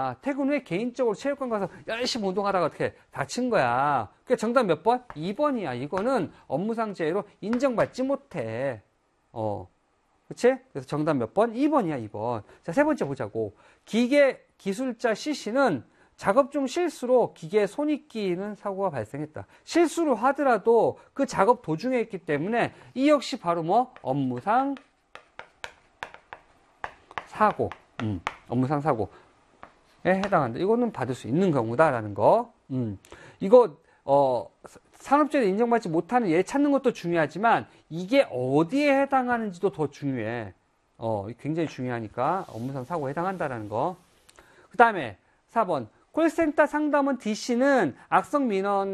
거야. 퇴근 후에 개인적으로 체육관 가서 열심히 운동하다가 어떻게 다친 거야. 그게 정답 몇 번? 2번이야. 이거는 업무상 재해로 인정받지 못해. 그치? 그래서 정답 몇 번? 2번이야, 2번. 자, 세 번째 보자고. 기계 기술자 C씨는 작업 중 실수로 기계에 손이 끼이는 사고가 발생했다. 실수를 하더라도 그 작업 도중에 했기 때문에 이 역시 바로 뭐? 업무상 사고. 업무상 사고에 해당한다. 이거는 받을 수 있는 경우다라는 거. 이거, 산업재해를 인정받지 못하는 얘 찾는 것도 중요하지만 이게 어디에 해당하는지도 더 중요해. 굉장히 중요하니까 업무상 사고에 해당한다라는 거. 그 다음에 4번. 콜센터 상담원 D씨는 악성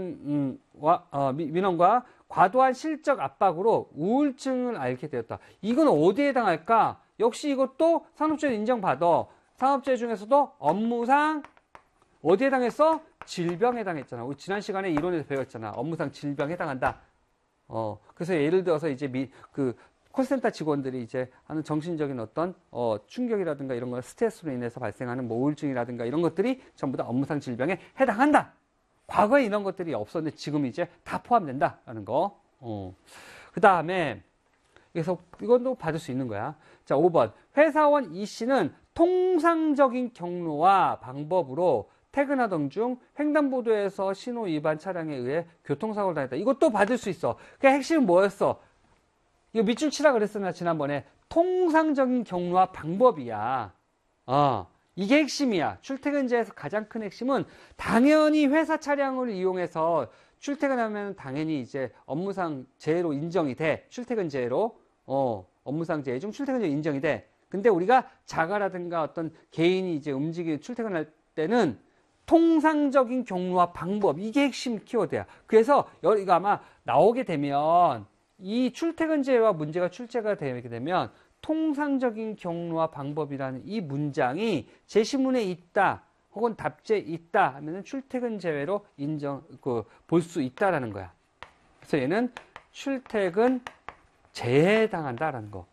민원과 과도한 실적 압박으로 우울증을 앓게 되었다. 이건 어디에 해당할까? 역시 이것도 산업재해 인정받아. 산업재해 중에서도 업무상 어디에 해당했어? 질병에 해당했잖아. 우리 지난 시간에 이론에서 배웠잖아. 업무상 질병에 해당한다. 그래서 예를 들어서 이제 콜센터 직원들이 이제 하는 정신적인 어떤 충격이라든가 이런 거 스트레스로 인해서 발생하는 뭐 우울증이라든가 이런 것들이 전부 다 업무상 질병에 해당한다. 과거에 이런 것들이 없었는데 지금 이제 다 포함된다라는 거. 그 다음에 그래서 이것도 받을 수 있는 거야. 자, 5번. 회사원 E씨는 통상적인 경로와 방법으로 퇴근하던 중 횡단보도에서 신호 위반 차량에 의해 교통사고를 당했다. 이것도 받을 수 있어. 그 핵심은 뭐였어? 이거 밑줄 치라 그랬었나 지난번에. 통상적인 경로와 방법이야. 이게 핵심이야. 출퇴근제에서 가장 큰 핵심은 당연히 회사 차량을 이용해서 출퇴근하면 당연히 이제 업무상 재해로 인정이 돼. 출퇴근 재해로. 업무상 재해 중 출퇴근 재해 인정이 돼. 근데 우리가 자가라든가 어떤 개인이 이제 출퇴근할 때는 통상적인 경로와 방법. 이게 핵심 키워드야. 그래서 이거 아마 나오게 되면 이 출퇴근 재해와 문제가 출제가 되게 되면 통상적인 경로와 방법이라는 이 문장이 제시문에 있다. 혹은 답지에 있다 하면은 출퇴근 재해로 볼 수 있다라는 거야. 그래서 얘는 출퇴근 재해에 해당한다라는 거.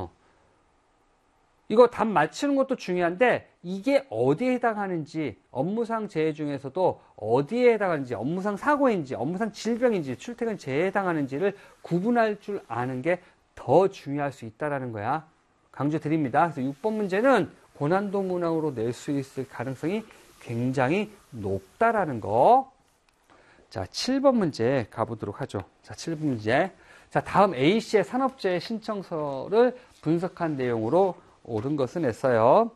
이거 답 맞추는 것도 중요한데 이게 어디에 해당하는지 업무상 재해 중에서도 어디에 해당하는지 업무상 사고인지 업무상 질병인지 출퇴근 재해에 해당하는지를 구분할 줄 아는 게 더 중요할 수 있다라는 거야. 강조 드립니다. 그래서 6번 문제는 고난도 문항으로 낼 수 있을 가능성이 굉장히 높다라는 거. 자, 7번 문제 가보도록 하죠. 자, 7번 문제. 자, 다음 A씨의 산업재해 신청서를 분석한 내용으로 옳은 것은 했어요.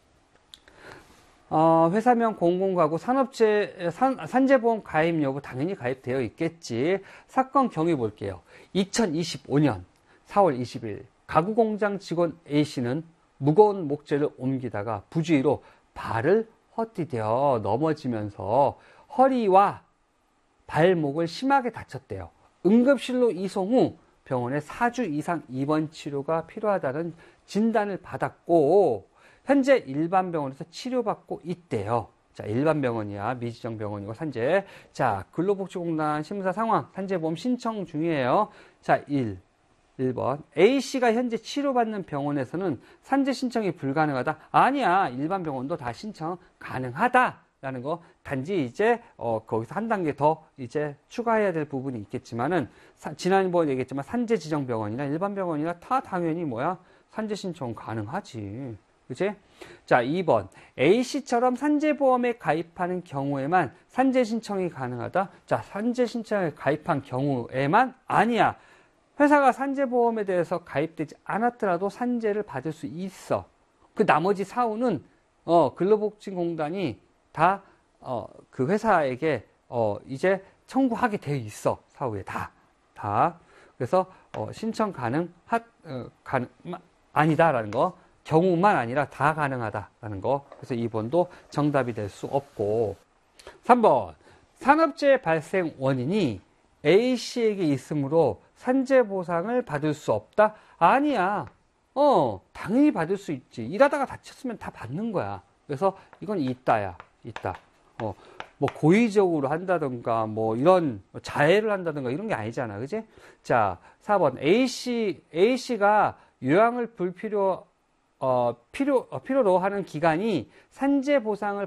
회사명 공공가구 산재보험 가입 여부 당연히 가입되어 있겠지. 사건 경위 볼게요. 2025년 4월 20일 가구공장 직원 A씨는 무거운 목재를 옮기다가 부주의로 발을 헛디뎌 넘어지면서 허리와 발목을 심하게 다쳤대요. 응급실로 이송 후 병원에 4주 이상 입원 치료가 필요하다는 진단을 받았고 현재 일반 병원에서 치료받고 있대요. 자, 일반 병원이야. 미지정 병원이고 산재. 자, 근로복지공단 심사 상황 산재보험 신청 중이에요. 자, 1번 A씨가 현재 치료받는 병원에서는 산재 신청이 불가능하다. 아니야. 일반 병원도 다 신청 가능하다라는 거. 단지 이제 거기서 한 단계 더 이제 추가해야 될 부분이 있겠지만은 지난번에 얘기했지만 산재 지정 병원이나 일반 병원이나 다 당연히 산재 신청 가능하지. 그치? 자, 2번. A씨처럼 산재보험에 가입하는 경우에만 산재 신청이 가능하다. 자, 산재 신청에 가입한 경우에만 아니야. 회사가 산재보험에 대해서 가입되지 않았더라도 산재를 받을 수 있어. 그 나머지 사후는 근로복지공단이 다 그 회사에게 이제 청구하게 되어 있어. 사후에 다. 그래서 신청 아니다라는 거. 경우만 아니라 다 가능하다라는 거. 그래서 2번도 정답이 될 수 없고. 3번. 산업재해 발생 원인이 A씨에게 있으므로 산재 보상을 받을 수 없다? 아니야. 당연히 받을 수 있지. 일하다가 다쳤으면 다 받는 거야. 그래서 이건 있다. 뭐 고의적으로 한다든가 뭐 이런 자해를 한다든가 이런 게 아니잖아. 그지? 자, 4번. A씨가 요양을 필요로 하는 기간이 산재 보상을